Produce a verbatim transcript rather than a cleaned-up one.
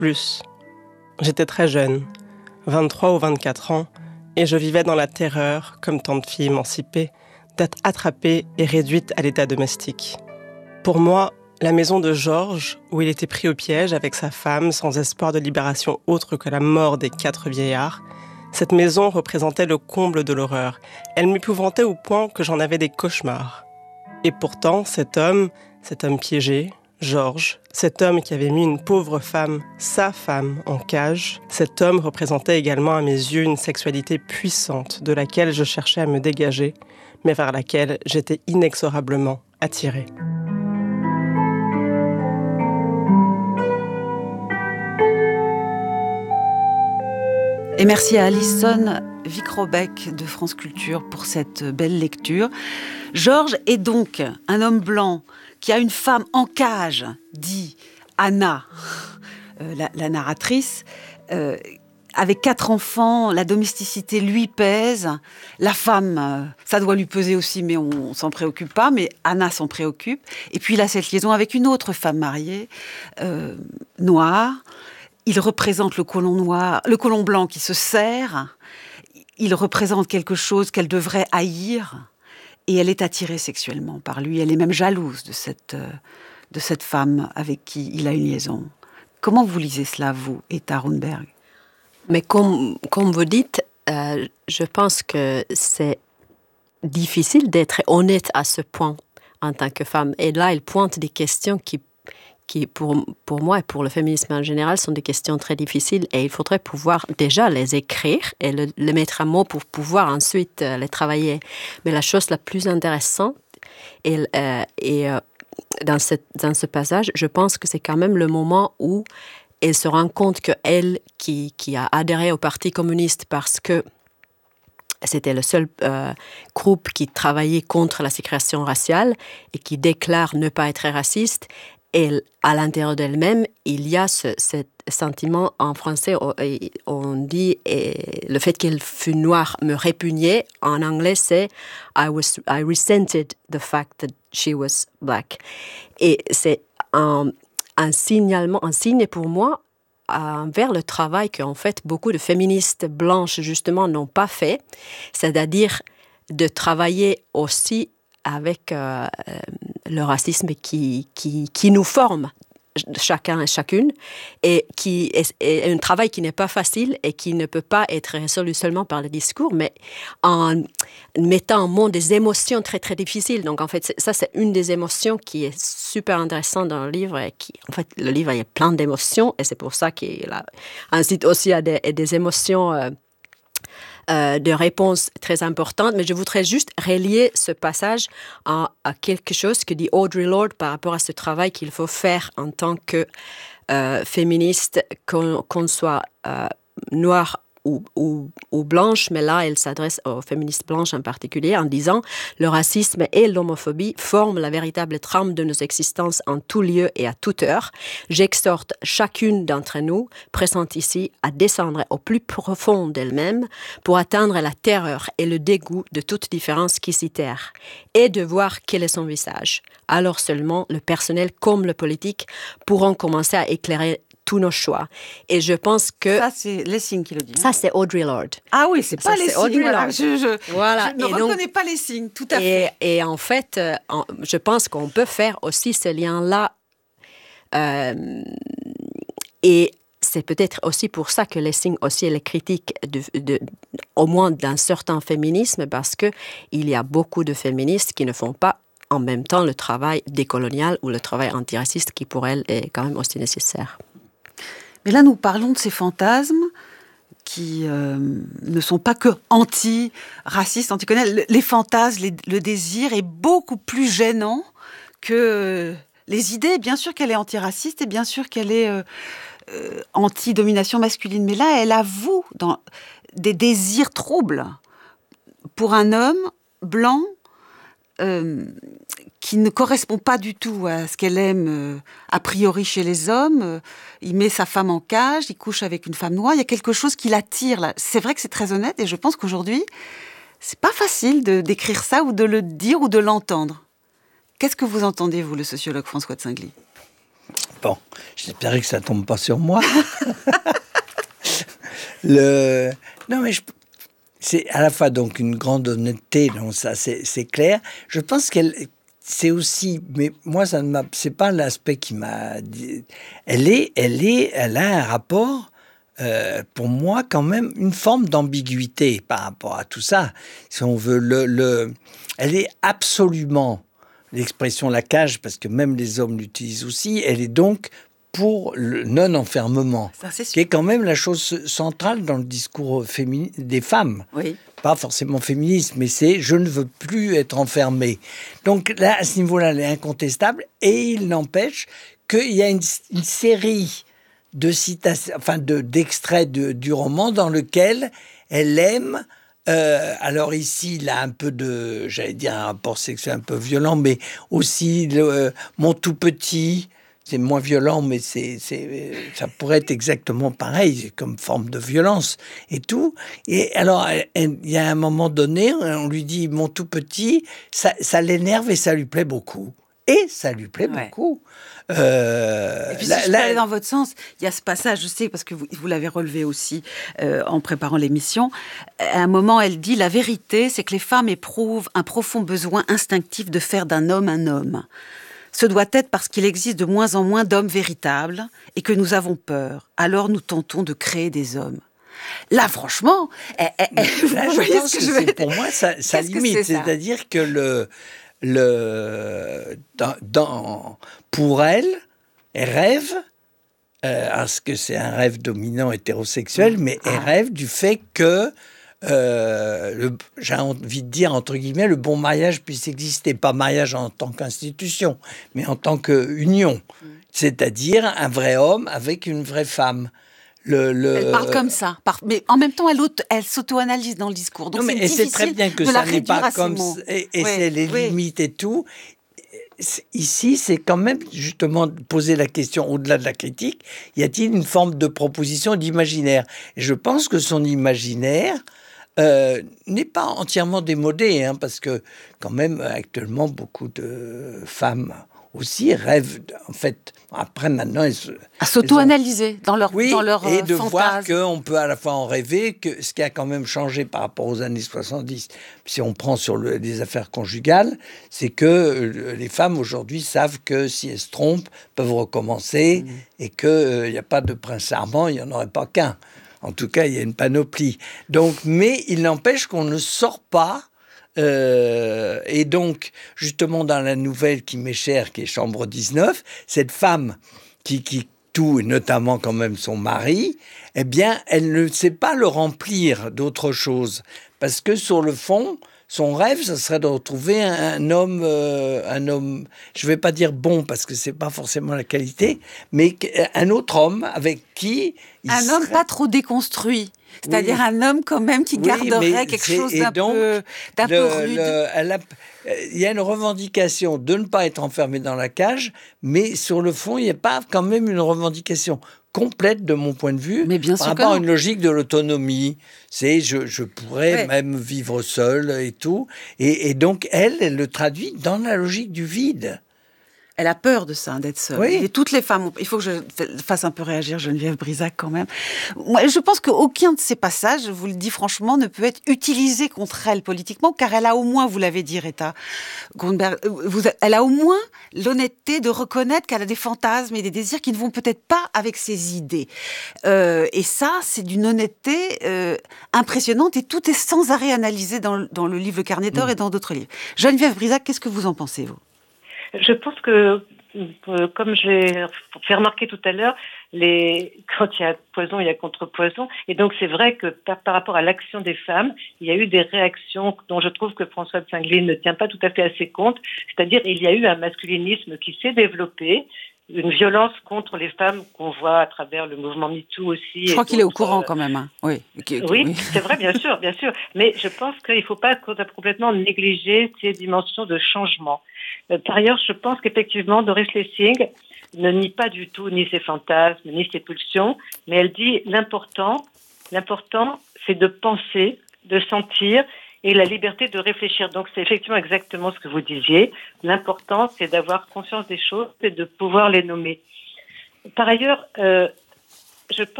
Plus. J'étais très jeune, vingt-trois ou vingt-quatre ans, et je vivais dans la terreur, comme tant de filles émancipées, d'être attrapée et réduite à l'état domestique. Pour moi, la maison de Georges, où il était pris au piège avec sa femme, sans espoir de libération autre que la mort des quatre vieillards, cette maison représentait le comble de l'horreur. Elle m'épouvantait au point que j'en avais des cauchemars. Et pourtant, cet homme, cet homme piégé, Georges, cet homme qui avait mis une pauvre femme, sa femme, en cage, cet homme représentait également à mes yeux une sexualité puissante de laquelle je cherchais à me dégager, mais vers laquelle j'étais inexorablement attirée. Et merci à Alison Vic-Robec de France Culture pour cette belle lecture. Georges est donc un homme blanc qui a une femme en cage, dit Anna, euh, la, la narratrice, euh, avec quatre enfants, la domesticité lui pèse, la femme, euh, ça doit lui peser aussi, mais on, on s'en préoccupe pas, mais Anna s'en préoccupe. Et puis il a cette liaison avec une autre femme mariée, euh, noire. Il représente le colon noir, le colon blanc qui se serre. Il représente quelque chose qu'elle devrait haïr. Et elle est attirée sexuellement par lui. Elle est même jalouse de cette, de cette femme avec qui il a une liaison. Comment vous lisez cela, vous, Etta Runberg ? Mais comme, comme vous dites, euh, je pense que c'est difficile d'être honnête à ce point en tant que femme. Et là, il pointe des questions qui qui pour, pour moi et pour le féminisme en général sont des questions très difficiles et il faudrait pouvoir déjà les écrire et le, les mettre à mots pour pouvoir ensuite euh, les travailler. Mais la chose la plus intéressante et, euh, et euh, dans, cette, dans ce passage, je pense que c'est quand même le moment où elle se rend compte qu'elle qui, qui a adhéré au Parti communiste parce que c'était le seul euh, groupe qui travaillait contre la ségrégation raciale et qui déclare ne pas être raciste. Et à l'intérieur d'elle-même, il y a ce, ce sentiment, en français, on dit, et le fait qu'elle fût noire me répugnait. En anglais, c'est I was, I resented the fact that she was black. Et c'est un, un signalement, un signe pour moi vers le travail qu'en fait beaucoup de féministes blanches justement n'ont pas fait, c'est-à-dire de travailler aussi avec euh, le racisme qui, qui, qui nous forme, chacun et chacune, et qui est, est un travail qui n'est pas facile et qui ne peut pas être résolu seulement par le discours, mais en mettant en mots des émotions très, très difficiles. Donc, en fait, ça, c'est une des émotions qui est super intéressante dans le livre. Et qui, en fait, le livre, il y a plein d'émotions, et c'est pour ça qu'il incite aussi à des, à des émotions... Euh, Euh, de réponses très importantes, mais je voudrais juste relier ce passage à, à quelque chose que dit Audre Lorde par rapport à ce travail qu'il faut faire en tant que euh, féministe, qu'on, qu'on soit euh, noir ou, ou, ou blanche, mais là, elle s'adresse aux féministes blanches en particulier en disant « Le racisme et l'homophobie forment la véritable trame de nos existences en tout lieu et à toute heure. J'exhorte chacune d'entre nous, présente ici, à descendre au plus profond d'elle-même pour atteindre la terreur et le dégoût de toute différence qui s'y terre, et de voir quel est son visage. Alors seulement, le personnel comme le politique pourront commencer à éclairer tous nos choix. Et je pense que... Ça, c'est Lessing qui le dit. Hein. Ça, c'est Audre Lorde. Ah oui, c'est pas ça, Lessing. Voilà. Je, je, voilà. je ne et reconnais donc, pas Lessing, tout à et, fait. Et en fait, euh, en, je pense qu'on peut faire aussi ce lien-là. Euh, et c'est peut-être aussi pour ça que Lessing aussi est critique, de, de, au moins d'un certain féminisme, parce qu'il y a beaucoup de féministes qui ne font pas en même temps le travail décolonial ou le travail antiraciste qui, pour elles, est quand même aussi nécessaire. Mais là, nous parlons de ces fantasmes qui euh, ne sont pas que anti-racistes, anti-coloniales. Les fantasmes, les, le désir est beaucoup plus gênant que les idées. Bien sûr qu'elle est antiraciste et bien sûr qu'elle est euh, euh, anti-domination masculine. Mais là, elle avoue dans des désirs troubles pour un homme blanc euh, qui ne correspond pas du tout à ce qu'elle aime euh, a priori chez les hommes. Euh, il met sa femme en cage, il couche avec une femme noire. Il y a quelque chose qui l'attire là. C'est vrai que c'est très honnête et je pense qu'aujourd'hui, c'est pas facile de d'écrire ça ou de le dire ou de l'entendre. Qu'est-ce que vous entendez, vous, le sociologue François de Singly ? bon, j'espérais que ça ne tombe pas sur moi. Le... Non, mais je... c'est à la fois donc une grande honnêteté, donc ça c'est, c'est clair. Je pense qu'elle, c'est aussi, mais moi ça ne m'a, c'est pas l'aspect qui m'a dit. Elle est, elle est, elle a un rapport, euh, pour moi quand même une forme d'ambiguïté par rapport à tout ça. Si on veut le, le, elle est absolument l'expression la cage, parce que même les hommes l'utilisent aussi. Elle est donc pour le non-enfermement, ça, c'est qui est quand même la chose centrale dans le discours féminin des femmes. Oui. Pas forcément féministe, mais c'est « je ne veux plus être enfermée ». Donc là, à ce niveau-là, elle est incontestable, et il n'empêche qu'il y a une, une série de citations, enfin de, d'extraits de, du roman dans lequel elle aime... Euh, alors ici, il a un peu de, j'allais dire un rapport sexuel un peu violent, mais aussi le, euh, mon tout petit... C'est moins violent, mais c'est, c'est, ça pourrait être exactement pareil, comme forme de violence et tout. Et alors, il y a un moment donné, on lui dit, mon tout petit, ça, ça l'énerve et ça lui plaît beaucoup. Et ça lui plaît ouais. beaucoup. Euh, et puis, la, si je peux la... aller dans votre sens, il y a ce passage, je sais, parce que vous, vous l'avez relevé aussi euh, en préparant l'émission. À un moment, elle dit, la vérité, c'est que les femmes éprouvent un profond besoin instinctif de faire d'un homme un homme. Ce doit être parce qu'il existe de moins en moins d'hommes véritables et que nous avons peur. Alors nous tentons de créer des hommes. Là, franchement, eh, eh, là, je pense que, que je vais... c'est, pour moi, ça, ça limite. C'est, ça C'est-à-dire que le, le, dans, dans, pour elle, elle rêve, euh, parce que c'est un rêve dominant hétérosexuel, mais elle ah. rêve du fait que Euh, le, j'ai envie de dire, entre guillemets, le bon mariage puisse exister. Pas mariage en tant qu'institution, mais en tant qu'union. Mmh. C'est-à-dire un vrai homme avec une vraie femme. Le, le... Elle parle comme ça. Par... Mais en même temps, elle, auto... elle s'auto-analyse dans le discours. Donc non, mais c'est c'est très bien que ça n'est pas comme ça. Et, et ouais, c'est les oui. limites et tout. Ici, c'est quand même justement poser la question au-delà de la critique. Y a-t-il une forme de proposition d'imaginaire ? Et je pense que son imaginaire Euh, n'est pas entièrement démodé, hein, parce que quand même actuellement beaucoup de femmes aussi rêvent, en fait, après maintenant elles, à s'auto-analyser ont... dans leur oui, dans leur et de fantasme. Voir qu'on peut à la fois en rêver, que ce qui a quand même changé par rapport aux années soixante-dix, si on prend sur le, les affaires conjugales, c'est que euh, les femmes aujourd'hui savent que si elles se trompent, peuvent recommencer, mmh. et qu'il n'y euh, a pas de prince charmant, il n'y en aurait pas qu'un. En tout cas, il y a une panoplie. Donc, mais il n'empêche qu'on ne sort pas. Euh, et donc, justement, dans la nouvelle qui m'est chère, qui est Chambre dix-neuf, cette femme qui, qui tout, et notamment quand même son mari, eh bien, elle ne sait pas le remplir d'autre chose. Parce que sur le fond, son rêve, ce serait de retrouver un, un homme, euh, un homme, je ne vais pas dire bon, parce que ce n'est pas forcément la qualité, mais un autre homme avec qui... Il un serait... homme pas trop déconstruit. C'est-à-dire oui. un homme quand même qui oui, garderait quelque chose d'un donc, peu, d'un le, peu rude. Le, elle a, il y a une revendication de ne pas être enfermé dans la cage, mais sur le fond, il n'y a pas quand même une revendication complète de mon point de vue, mais bien par sûr rapport à une logique de l'autonomie. C'est je, je pourrais ouais. même vivre seule et tout. Et, et donc, elle, elle le traduit dans la logique du vide. Elle a peur de ça, d'être seule. Oui. Et toutes les femmes, il faut que je fasse un peu réagir Geneviève Brisac quand même. Moi, je pense qu'aucun de ces passages, je vous le dis franchement, ne peut être utilisé contre elle politiquement, car elle a au moins, vous l'avez dit, Rita Grunberg, vous, elle a au moins l'honnêteté de reconnaître qu'elle a des fantasmes et des désirs qui ne vont peut-être pas avec ses idées. Euh, et ça, c'est d'une honnêteté euh, impressionnante, et tout est sans arrêt analysé dans, dans le livre Le Carnet d'or mmh. et dans d'autres livres. Geneviève Brisac, qu'est-ce que vous en pensez, vous ? Je pense que, comme j'ai fait remarquer tout à l'heure, les, quand il y a poison, il y a contre-poison. Et donc, c'est vrai que par, par rapport à l'action des femmes, il y a eu des réactions dont je trouve que François de Cinglé ne tient pas tout à fait assez compte. C'est-à-dire, il y a eu un masculinisme qui s'est développé, une violence contre les femmes qu'on voit à travers le mouvement MeToo aussi. Je crois qu'il est au courant quand même. Hein. Oui, okay, oui, oui, c'est vrai, bien sûr, bien sûr. Mais je pense qu'il ne faut pas complètement négliger ces dimensions de changement. Par ailleurs, je pense qu'effectivement, Doris Lessing ne nie pas du tout ni ses fantasmes, ni ses pulsions, mais elle dit l'important, l'important, c'est de penser, de sentir et la liberté de réfléchir. Donc, c'est effectivement exactement ce que vous disiez. L'important, c'est d'avoir conscience des choses et de pouvoir les nommer. par ailleurs, euh, je pense